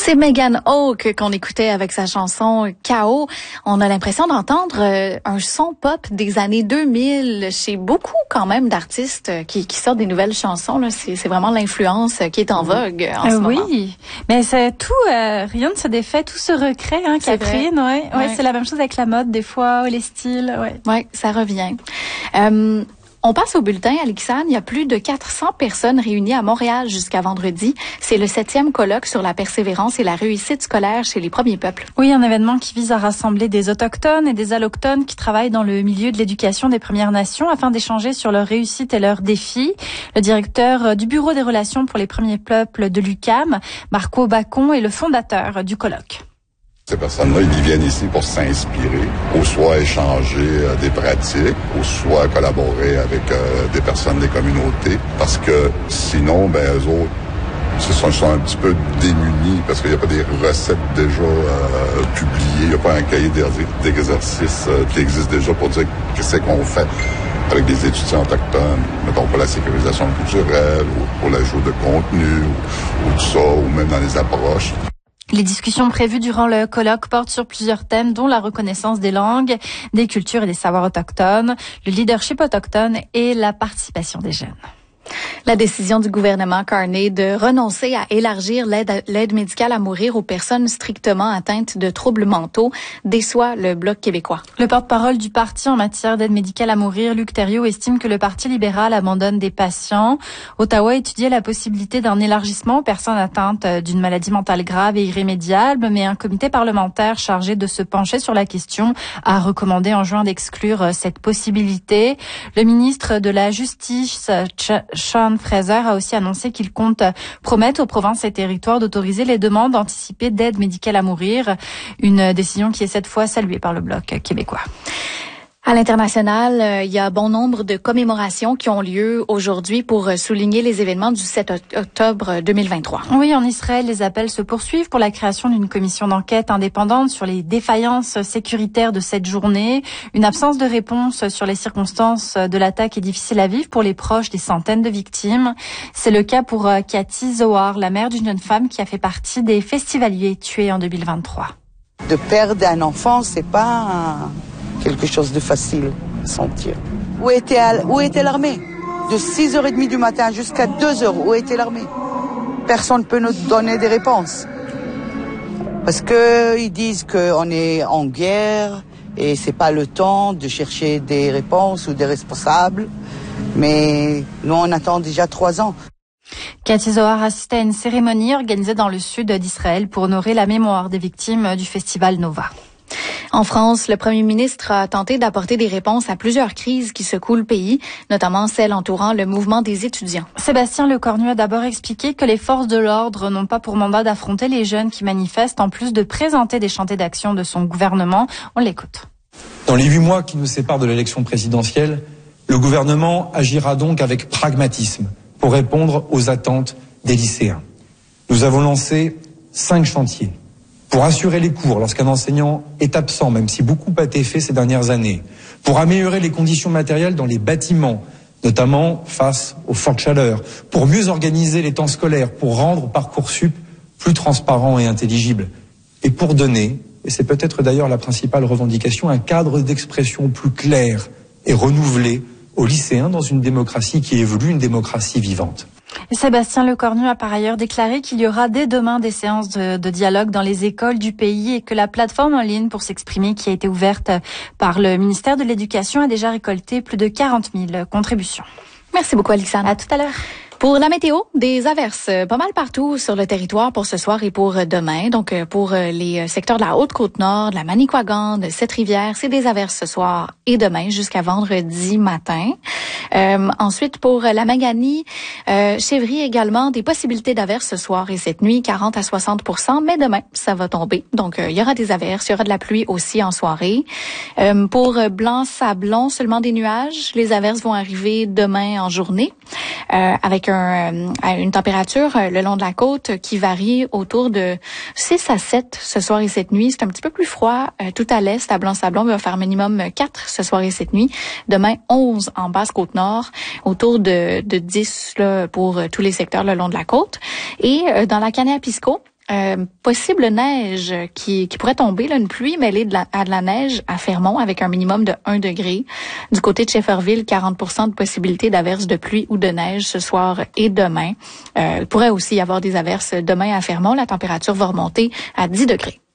C'est Megan Hawke qu'on écoutait avec sa chanson K.O. On a l'impression d'entendre un son pop des années 2000 chez beaucoup quand même d'artistes qui sortent des nouvelles chansons. Là. C'est vraiment l'influence qui est en vogue en ce moment. Oui, mais c'est tout, rien ne se défait, tout se recrée, hein, Catherine. Ouais, c'est la même chose avec la mode des fois, les styles. Ouais, ça revient. On passe au bulletin, Alexandre. Il y a plus de 400 personnes réunies à Montréal jusqu'à vendredi. C'est le 7e colloque sur la persévérance et la réussite scolaire chez les premiers peuples. Oui, un événement qui vise à rassembler des autochtones et des allochtones qui travaillent dans le milieu de l'éducation des Premières Nations afin d'échanger sur leurs réussites et leurs défis. Le directeur du Bureau des relations pour les premiers peuples de l'UQAM, Marco Bacon, est le fondateur du colloque. Ces personnes-là, ils viennent ici pour s'inspirer, ou soit échanger des pratiques, ou soit collaborer avec des personnes des communautés, parce que sinon, eux autres, sont un petit peu démunis, parce qu'il n'y a pas des recettes déjà publiées, il n'y a pas un cahier d'exercice qui existe déjà pour dire qu'est-ce qu'on fait avec des étudiants autochtones, mettons pour la sécurisation culturelle, ou pour l'ajout de contenu, ou tout ça, ou même dans les approches. Les discussions prévues durant le colloque portent sur plusieurs thèmes, dont la reconnaissance des langues, des cultures et des savoirs autochtones, le leadership autochtone et la participation des jeunes. La décision du gouvernement Carney de renoncer à élargir l'aide médicale à mourir aux personnes strictement atteintes de troubles mentaux déçoit le Bloc québécois. Le porte-parole du parti en matière d'aide médicale à mourir, Luc Thériault, estime que le Parti libéral abandonne des patients. Ottawa étudiait la possibilité d'un élargissement aux personnes atteintes d'une maladie mentale grave et irrémédiable, mais un comité parlementaire chargé de se pencher sur la question a recommandé en juin d'exclure cette possibilité. Le ministre de la Justice, Sean Fraser, a aussi annoncé qu'il compte promettre aux provinces et territoires d'autoriser les demandes anticipées d'aide médicale à mourir, une décision qui est cette fois saluée par le Bloc québécois. À l'international, il y a bon nombre de commémorations qui ont lieu aujourd'hui pour souligner les événements du 7 octobre 2023. Oui, en Israël, les appels se poursuivent pour la création d'une commission d'enquête indépendante sur les défaillances sécuritaires de cette journée. Une absence de réponse sur les circonstances de l'attaque est difficile à vivre pour les proches des centaines de victimes. C'est le cas pour Cathy Zohar, la mère d'une jeune femme qui a fait partie des festivaliers tués en 2023. De perdre un enfant, c'est pas quelque chose de facile à sentir. Où était l'armée? De 6h30 du matin jusqu'à 2h, où était l'armée? Personne ne peut nous donner des réponses. Parce que ils disent qu'on est en guerre et c'est pas le temps de chercher des réponses ou des responsables. Mais nous, on attend déjà 3 ans. Cathy Zohar assistait à une cérémonie organisée dans le sud d'Israël pour honorer la mémoire des victimes du festival Nova. En France, le premier ministre a tenté d'apporter des réponses à plusieurs crises qui secouent le pays, notamment celle entourant le mouvement des étudiants. Sébastien Lecornu a d'abord expliqué que les forces de l'ordre n'ont pas pour mandat d'affronter les jeunes qui manifestent, en plus de présenter des chantiers d'action de son gouvernement. On l'écoute. Dans les 8 mois qui nous séparent de l'élection présidentielle, le gouvernement agira donc avec pragmatisme pour répondre aux attentes des lycéens. Nous avons lancé 5 chantiers. Pour assurer les cours lorsqu'un enseignant est absent, même si beaucoup a été fait ces dernières années, pour améliorer les conditions matérielles dans les bâtiments, notamment face aux fortes chaleurs, pour mieux organiser les temps scolaires, pour rendre Parcoursup plus transparent et intelligible, et pour donner, et c'est peut-être d'ailleurs la principale revendication, un cadre d'expression plus clair et renouvelé aux lycéens dans une démocratie qui évolue, une démocratie vivante. Et Sébastien Lecornu a par ailleurs déclaré qu'il y aura dès demain des séances de dialogue dans les écoles du pays et que la plateforme en ligne pour s'exprimer qui a été ouverte par le ministère de l'Éducation a déjà récolté plus de 40 000 contributions. Merci beaucoup, Alexandre. À tout à l'heure. Pour la météo, des averses pas mal partout sur le territoire pour ce soir et pour demain. Donc, pour les secteurs de la Haute-Côte-Nord, de la Manicouagan, de Sept-Rivières, c'est des averses ce soir et demain jusqu'à vendredi matin. Ensuite, pour la Maganie, Chevry également, des possibilités d'averses ce soir et cette nuit, 40 à 60%, mais demain, ça va tomber. Donc, il y aura des averses, il y aura de la pluie aussi en soirée. Pour Blanc-Sablon, seulement des nuages. Les averses vont arriver demain en journée, avec une température le long de la côte qui varie autour de 6 à 7 ce soir et cette nuit. C'est un petit peu plus froid tout à l'est. À Blanc-Sablon, il va faire minimum 4 ce soir et cette nuit. Demain, 11 en Basse-Côte-Nord, autour de 10 là, pour tous les secteurs le long de la côte. Et dans la Kanéapisko, Possible neige qui pourrait tomber, là, une pluie mêlée à de la neige à Fermont avec un minimum de 1 degré. Du côté de Shefferville, 40% de possibilité d'averses de pluie ou de neige ce soir et demain. Il pourrait aussi y avoir des averses demain à Fermont. La température va remonter à 10 degrés.